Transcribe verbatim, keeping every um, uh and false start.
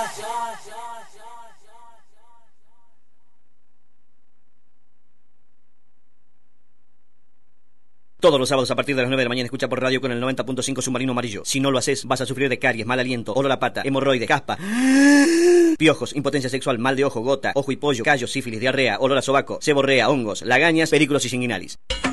Todos los sábados a partir de las nueve de la mañana escucha por radio con el noventa punto cinco Submarino Amarillo. Si no lo haces, vas a sufrir de caries, mal aliento, olor a pata, hemorroide, caspa, piojos, impotencia sexual, mal de ojo, gota, ojo y pollo, callos, sífilis, diarrea, olor a sobaco, seborrea, hongos, lagañas, perículos y sanguinales.